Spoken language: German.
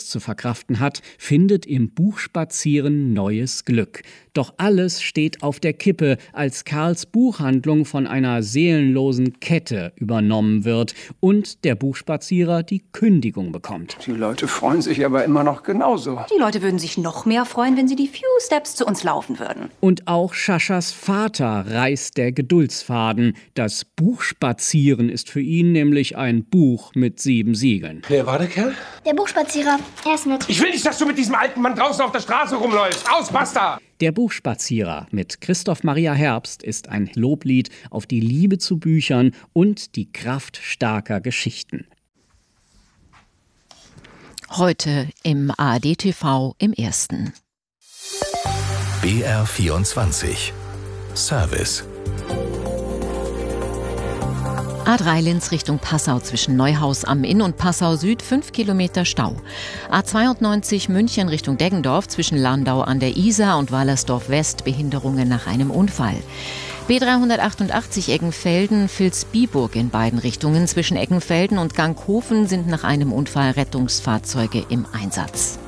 zu verkraften hat, findet im Buchspazieren neues Glück. Doch alles steht auf der Kippe, als Karls Buchhandlung von einer seelenlosen Kette übernommen wird und der Buchspazierer die Kündigung bekommt. Die Leute freuen sich aber immer noch genauso. Die Leute würden sich noch mehr freuen, wenn sie die Few Steps zu uns laufen würden. Und auch Schaschas Vater reißt der Geduldsfaden. Das Buchspazieren ist für ihn nämlich ein Buch mit 7 Siegeln. Wer war der Kerl? Der Buchspazierer. Er ist nett. Ich will nicht, dass du mit diesem alten Mann draußen auf der Straße rumläufst. Aus, basta! Der Buchspazierer mit Christoph Maria Herbst ist ein Loblied auf die Liebe zu Büchern und die Kraft starker Geschichten. Heute im ARD-TV im Ersten. BR24 Service. A3 Linz Richtung Passau zwischen Neuhaus am Inn und Passau Süd 5 Kilometer Stau. A92 München Richtung Deggendorf zwischen Landau an der Isar und Wallersdorf West Behinderungen nach einem Unfall. B388 Eggenfelden Vilsbiburg in beiden Richtungen zwischen Eggenfelden und Ganghofen sind nach einem Unfall Rettungsfahrzeuge im Einsatz.